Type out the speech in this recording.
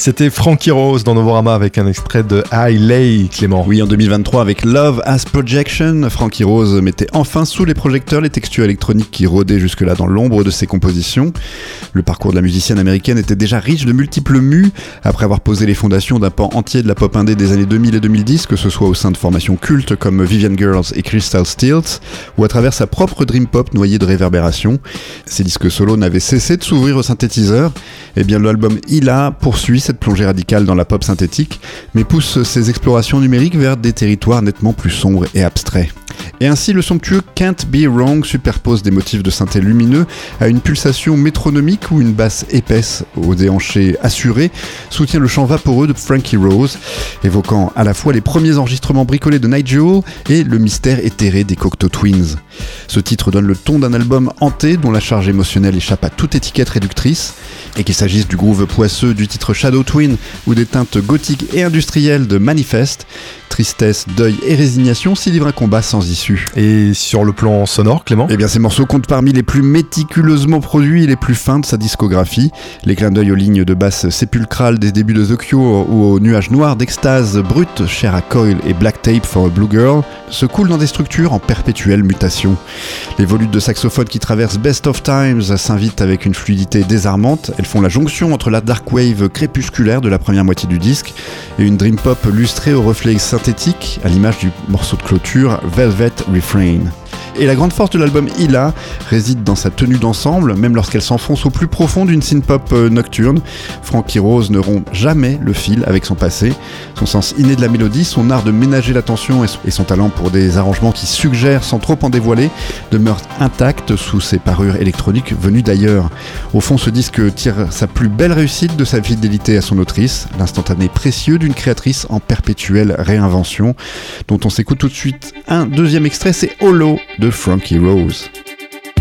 C'était Frankie Rose dans Novorama avec un extrait de I Lay, Clément. Oui, en 2023 avec Love as Projection, Frankie Rose mettait enfin sous les projecteurs les textures électroniques qui rôdaient jusque-là dans l'ombre de ses compositions. Le parcours de la musicienne américaine était déjà riche de multiples mues, après avoir posé les fondations d'un pan entier de la pop indé des années 2000 et 2010, que ce soit au sein de formations cultes comme Vivian Girls et Crystal Stills, ou à travers sa propre dream pop noyée de réverbération. Ses disques solo n'avaient cessé de s'ouvrir au synthétiseur. Et bien l'album Ila poursuit cette plongée radicale dans la pop synthétique, mais pousse ses explorations numériques vers des territoires nettement plus sombres et abstraits. Et ainsi, le somptueux Can't Be Wrong superpose des motifs de synthé lumineux à une pulsation métronomique où une basse épaisse, au déhanché assuré, soutient le chant vaporeux de Frankie Rose, évoquant à la fois les premiers enregistrements bricolés de Nigel et le mystère éthéré des Cocteau Twins. Ce titre donne le ton d'un album hanté dont la charge émotionnelle échappe à toute étiquette réductrice, et qu'il s'agisse du groove poisseux du titre Shadow Twin ou des teintes gothiques et industrielles de Manifest, tristesse, deuil et résignation s'y livre un combat sans issue. Et sur le plan sonore, Clément ? Eh bien, ces morceaux comptent parmi les plus méticuleusement produits et les plus fins de sa discographie. Les clins d'œil aux lignes de basse sépulcrales des débuts de The Cure ou aux nuages noirs d'extase brute chers à Coil et Black Tape for a Blue Girl se coulent dans des structures en perpétuelle mutation. Les volutes de saxophone qui traversent Best of Times s'invitent avec une fluidité désarmante. Elles font la jonction entre la dark wave crépusculaire de la première moitié du disque et une dream pop lustrée aux reflets synthétique, à l'image du morceau de clôture Velvet Refrain. Et la grande force de l'album Ila réside dans sa tenue d'ensemble, même lorsqu'elle s'enfonce au plus profond d'une synth-pop nocturne. Frankie Rose ne rompt jamais le fil avec son passé. Son sens inné de la mélodie, son art de ménager l'attention et son talent pour des arrangements qui suggèrent sans trop en dévoiler demeurent intacts sous ses parures électroniques venues d'ailleurs. Au fond, ce disque tire sa plus belle réussite de sa fidélité à son autrice, l'instantané précieux d'une créatrice en perpétuelle réinvention, dont on s'écoute tout de suite un deuxième extrait, c'est Hollow de Frankie Rose.